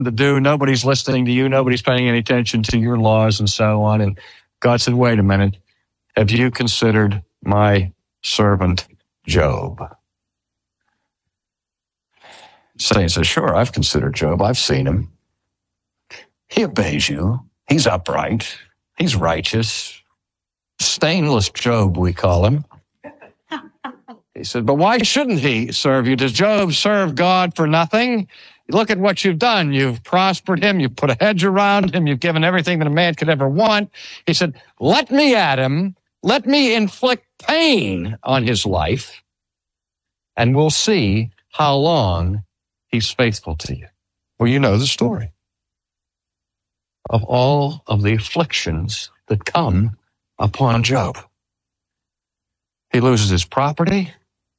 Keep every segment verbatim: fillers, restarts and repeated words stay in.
to do. Nobody's listening to you. Nobody's paying any attention to your laws and so on. And God said, wait a minute. Have you considered my servant Job? Satan says, sure, I've considered Job. I've seen him. He obeys you. He's upright. He's righteous. Stainless Job, we call him. He said, but why shouldn't he serve you? Does Job serve God for nothing? Look at what you've done. You've prospered him. You've put a hedge around him. You've given everything that a man could ever want. He said, let me at him. Let me inflict pain on his life, and we'll see how long he's faithful to you. Well, you know the story of all of the afflictions that come upon Job. He loses his property.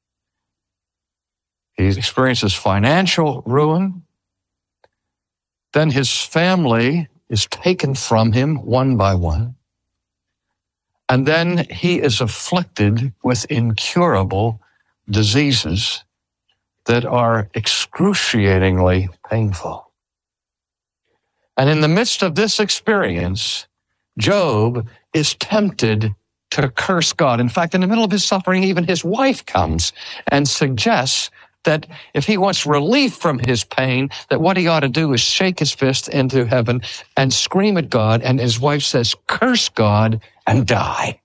He experiences financial ruin. Then his family is taken from him one by one. And then he is afflicted with incurable diseases that are excruciatingly painful. And in the midst of this experience, Job is tempted to curse God. In fact, in the middle of his suffering, even his wife comes and suggests that if he wants relief from his pain, that what he ought to do is shake his fist into heaven and scream at God. And his wife says, curse God and die.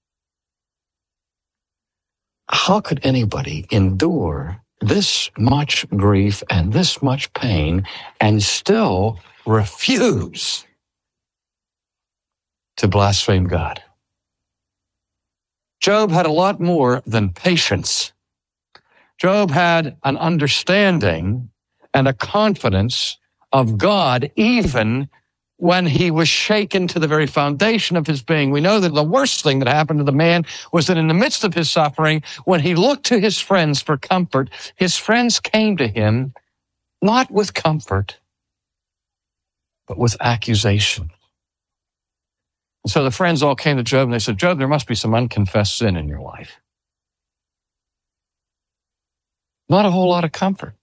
How could anybody endure this much grief and this much pain and still refuse to blaspheme God? Job had a lot more than patience. Job had an understanding and a confidence of God even when he was shaken to the very foundation of his being. We know that the worst thing that happened to the man was that in the midst of his suffering, when he looked to his friends for comfort, his friends came to him not with comfort, but with accusation. And so the friends all came to Job and they said, Job, there must be some unconfessed sin in your life. Not a whole lot of comfort.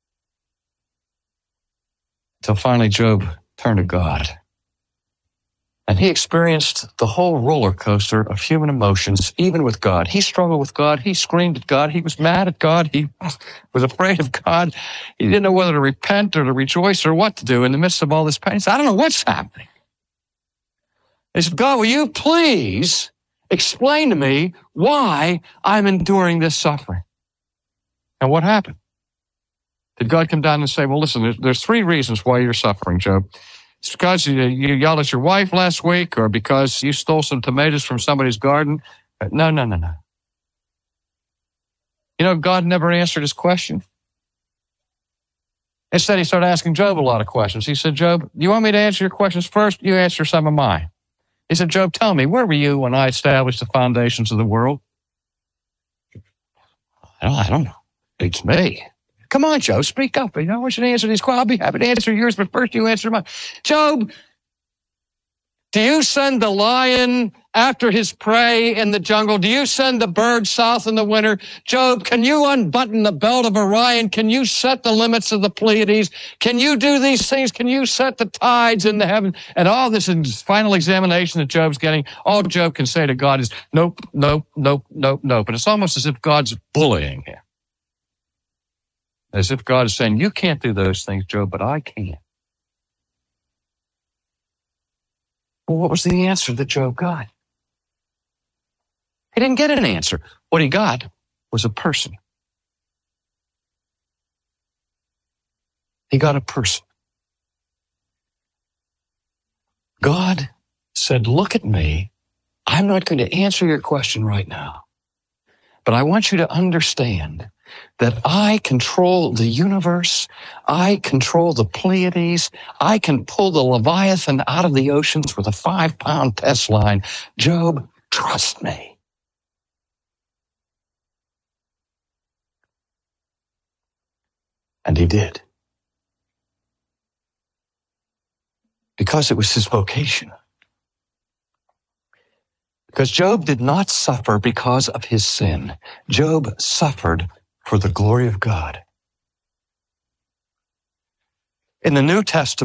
Until finally Job turned to God. And he experienced the whole roller coaster of human emotions, even with God. He struggled with God. He screamed at God. He was mad at God. He was afraid of God. He didn't know whether to repent or to rejoice or what to do in the midst of all this pain. He said, I don't know what's happening. He said, God, will you please explain to me why I'm enduring this suffering? And what happened? Did God come down and say, well, listen, there's, there's three reasons why you're suffering, Job. It's because you, you yelled at your wife last week, or because you stole some tomatoes from somebody's garden. No, no, no, no. You know, God never answered his question. Instead, he started asking Job a lot of questions. He said, Job, you want me to answer your questions first? You answer some of mine. He said, Job, tell me, where were you when I established the foundations of the world? I don't, I don't know. It's me. Come on, Job, speak up. You know, I want you to answer these questions. I'll be happy to answer yours, but first you answer mine. Job, do you send the lion after his prey in the jungle? Do you send the bird south in the winter? Job, can you unbutton the belt of Orion? Can you set the limits of the Pleiades? Can you do these things? Can you set the tides in the heaven? And all this is final examination that Job's getting. All Job can say to God is, nope, nope, nope, nope, nope. And it's almost as if God's bullying him. As if God is saying, you can't do those things, Job, but I can. Well, what was the answer that Job got? He didn't get an answer. What he got was a person. He got a person. God said, look at me. I'm not going to answer your question right now, but I want you to understand that I control the universe, I control the Pleiades, I can pull the Leviathan out of the oceans with a five-pound test line. Job, trust me. And he did. Because it was his vocation. Because Job did not suffer because of his sin. Job suffered for the glory of God. In the New Testament,